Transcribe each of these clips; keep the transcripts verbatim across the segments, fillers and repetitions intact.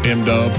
M-Dub.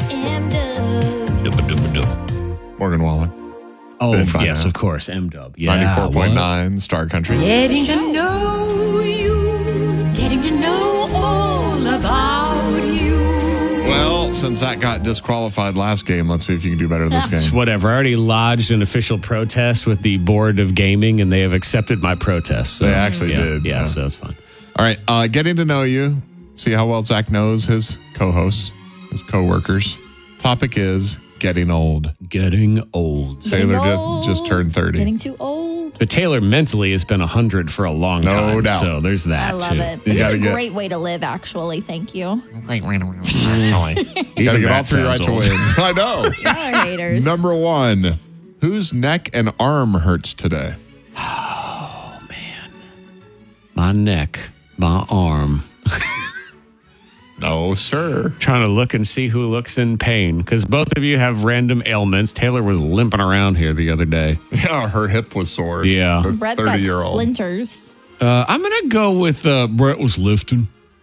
M-Dub. Morgan Wallen. Oh, Ben yes, Fina. of course. M-Dub. Yeah. ninety-four point nine Star Country. Getting to know you. Getting to know all about you. Well, since that got disqualified last game, let's see if you can do better this game. Whatever. I already lodged an official protest with the Board of Gaming, and they have accepted my protest. So, They actually yeah, did. Yeah, so it's fine. All right. Uh, getting to know you. See how well Zach knows his co-hosts, his co-workers. Topic is getting old. Getting old. Taylor Getting just, old. just turned thirty. Getting too old. But Taylor mentally has been one hundred for a long No time. doubt. So there's that, I love too. it. You This gotta is a get- great way to live, actually. Thank you. You got to Even get all that three right sounds to old. win. I know. Y'all are haters. Number one. Whose neck and arm hurts today? My neck, my arm. No, sir. Trying to look and see who looks in pain because both of you have random ailments. Taylor was limping around here the other day. Yeah, her hip was sore. Yeah. The Brett's got thirty-year-old. splinters. Uh, I'm going to go with uh, Brett was lifting.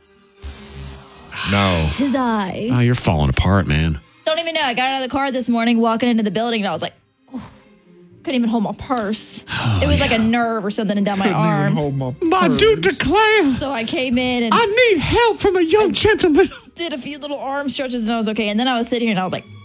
No. Tis I. Oh, you're falling apart, man. Don't even know. I got out of the car this morning, walking into the building, and I was like, oh, couldn't even hold my purse. it was like a nerve or something down my arm. My dude declare, So I came in and I need help from a young gentleman. did a few little arm stretches, and I was okay. And then I was sitting here, and I was like,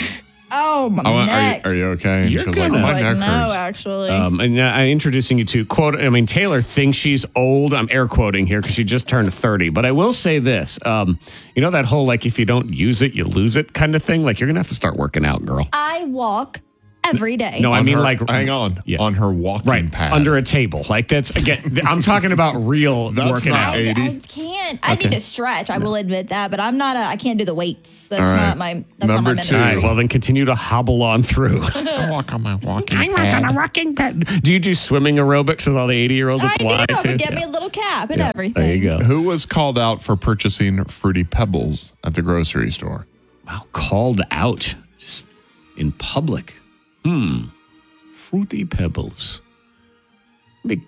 oh, my I went, are, you, neck. are you okay? And You're she was good. like, my like, neck no, hurts. actually. Um, and uh, I'm introducing you to quote. I mean, Taylor thinks she's old. I'm air quoting here because she just turned thirty. But I will say this: um, you know that whole like if you don't use it, you lose it kind of thing. Like you're gonna have to start working out, girl. I walk every day. No, I On mean her- like hang on. Yeah. On her walking right pad. under a table. Like that's again. I'm talking about real That's working not out. I, eighty. I can't. I Okay. need to stretch. I will admit that, but I'm not a. I can't do the weights. That's All right. not my. That's Number not my two. All ministry. right. Well, then continue to hobble on through. I walk on my walking I work on a rocking pad. Do you do swimming aerobics with all the eighty year olds I at do. Y too? Get Yeah. me a little cap and Yeah. everything. There you go. Who was called out for purchasing Fruity Pebbles at the grocery store? Wow, called out just in public. Hmm. Fruity Pebbles. Maybe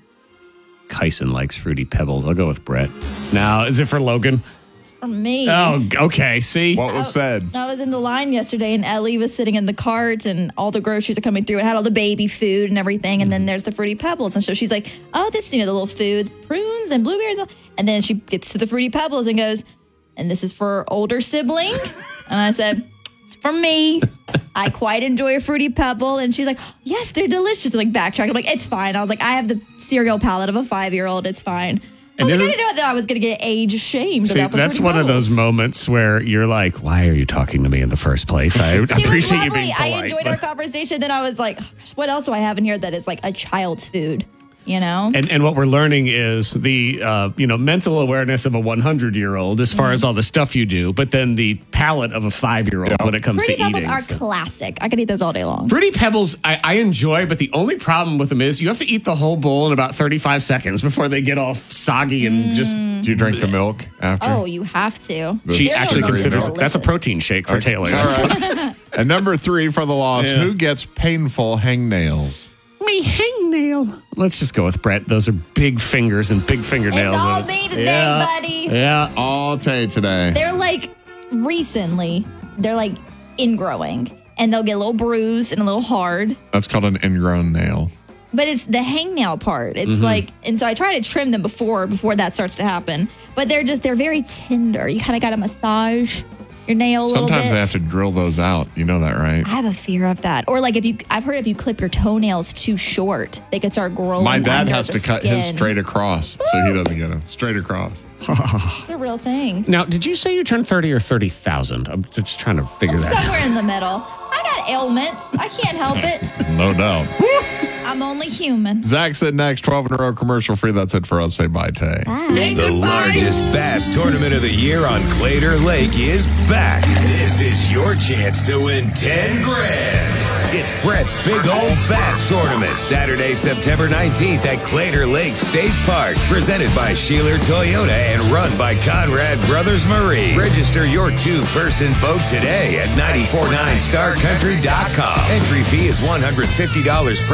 Kyson likes Fruity Pebbles. I'll go with Brett. Now, is it for Logan? For me. Oh, okay. See? What was said? I was in the line yesterday, and Ellie was sitting in the cart, and all the groceries are coming through, and had all the baby food and everything. And then there's the Fruity Pebbles, and so she's like, "Oh, this, you know, the little foods, prunes and blueberries." And then she gets to the Fruity Pebbles and goes, "And this is for older sibling." And I said, "It's for me. I quite enjoy a Fruity Pebble." And she's like, "Yes, they're delicious." And like backtracked. I'm like, "It's fine." I was like, "I have the cereal palate of a five year old. It's fine." I, And was like, I isn't- didn't know that I was going to get age shamed. See, about the that's Fruity one of those Pebbles. moments where you're like, why are you talking to me in the first place? I She was appreciate you lovely. being polite. I enjoyed but- our conversation. Then I was like, oh, gosh, what else do I have in here that is like a child's food? You know? And and what we're learning is the uh, you know mental awareness of a one hundred year old as far as all the stuff you do, but then the palate of a five year old when it comes Fruity to Pebbles eating. are so. classic. I could eat those all day long. Fruity Pebbles, I, I enjoy, but the only problem with them is you have to eat the whole bowl in about thirty-five seconds before they get all soggy and just. Do you drink the milk after? Oh, you have to. She Cereal actually milk is considers that's a delicious. protein shake for Taylor. All right. And number three for the loss. Yeah. Who gets painful hangnails? Me hangnail. Let's just go with Brett. Those are big fingers and big fingernails. It's all And- me today, yeah. buddy. Yeah. All day today. They're like recently, they're like ingrowing, and they'll get a little bruised and a little hard. That's called an ingrown nail. But it's the hangnail part. It's Mm-hmm. like, and so I try to trim them before before that starts to happen. But they're just they're very tender. You kind of got to massage your nail a little bit. Sometimes they have to drill those out. You know that, right? I have a fear of that. Or like if you, I've heard if you clip your toenails too short, they could start growing. My dad under has the to cut his skin. straight across, so he doesn't get them straight across. It's a real thing. Now, did you say you turned thirty or thirty thousand? I'm just trying to figure that out. Somewhere in the middle. I got ailments. I can't help it. No doubt. I'm only human. Zach said next, twelve in a row commercial free. That's it for us. Say bye, Tay. The largest bass tournament of the year on Clater Lake is back. This is your chance to win ten grand. It's Brett's Big Old Bass Tournament, Saturday, September nineteenth at Clater Lake State Park. Presented by Sheeler Toyota and run by Conrad Brothers Marine. Register your two-person boat today at nine four nine star country dot com. Entry fee is one hundred fifty dollars per boat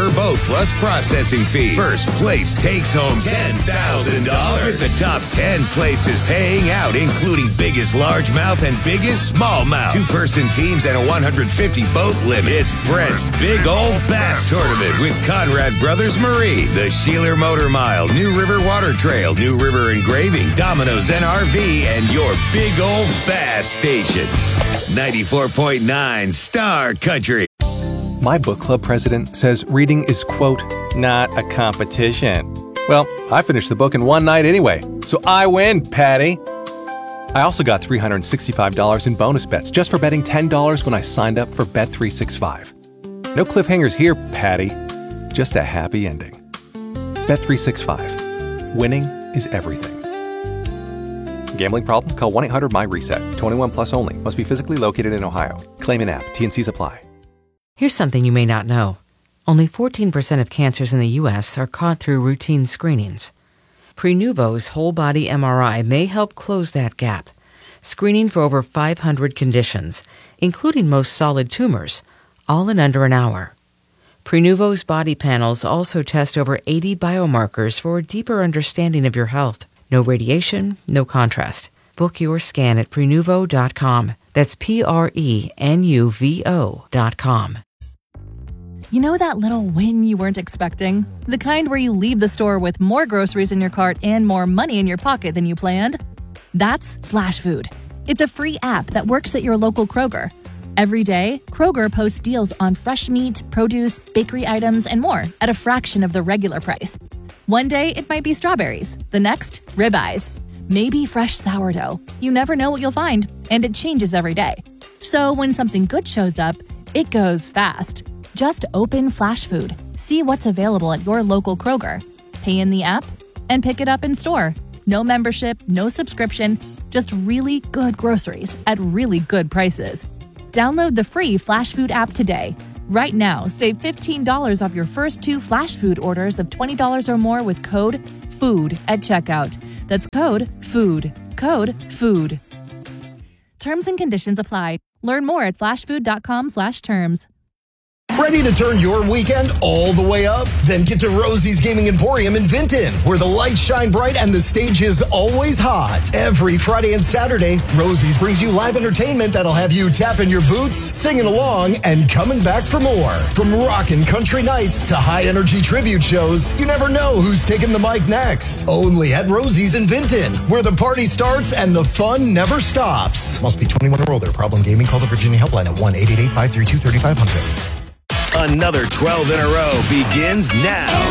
plus processing fees. First place takes home ten thousand dollars with the top ten places paying out, including biggest largemouth and biggest smallmouth. Two-person teams and a one hundred fifty boat limit. It's Brent's Big Old Bass Tournament with Conrad Brothers Marine, the Sheeler Motor Mile, New River Water Trail, New River Engraving, Domino's N R V, and your Big Old Bass Station. ninety-four point nine Star Country. My book club president says reading is, quote, not a competition. Well, I finished the book in one night anyway, so I win, Patty. I also got three hundred sixty-five dollars in bonus bets just for betting ten dollars when I signed up for Bet three sixty-five. No cliffhangers here, Patty. Just a happy ending. Bet three sixty-five. Winning is everything. Gambling problem? Call one eight hundred M Y reset. twenty-one plus only. Must be physically located in Ohio. Claim in app. T and Cs apply. Here's something you may not know. Only fourteen percent of cancers in the U S are caught through routine screenings. Prenuvo's whole-body M R I may help close that gap, screening for over five hundred conditions, including most solid tumors, all in under an hour. Prenuvo's body panels also test over eighty biomarkers for a deeper understanding of your health. No radiation, no contrast. Book your scan at Prenuvo dot com. That's P R E N U V O dot com. You know that little win you weren't expecting? The kind where you leave the store with more groceries in your cart and more money in your pocket than you planned? That's Flash Food. It's a free app that works at your local Kroger. Every day, Kroger posts deals on fresh meat, produce, bakery items, and more at a fraction of the regular price. One day, it might be strawberries. The next, ribeyes. Maybe fresh sourdough. You never know what you'll find, and it changes every day. So when something good shows up, it goes fast. Just open Flash Food, see what's available at your local Kroger, pay in the app, and pick it up in store. No membership, no subscription, just really good groceries at really good prices. Download the free Flash Food app today. Right now, save fifteen dollars off your first two Flash Food orders of twenty dollars or more with code FOOD at checkout. That's code FOOD. Code FOOD. Terms and conditions apply. Learn more at flashfood.com slash terms. Ready to turn your weekend all the way up? Then get to Rosie's Gaming Emporium in Vinton, where the lights shine bright and the stage is always hot. Every Friday and Saturday, Rosie's brings you live entertainment that'll have you tapping your boots, singing along, and coming back for more. From rockin' country nights to high-energy tribute shows, you never know who's taking the mic next. Only at Rosie's in Vinton, where the party starts and the fun never stops. Must be twenty-one or older. Problem gaming? Call the Virginia Helpline at one eight eight eight, five three two, three five zero zero. Another twelve in a row begins now.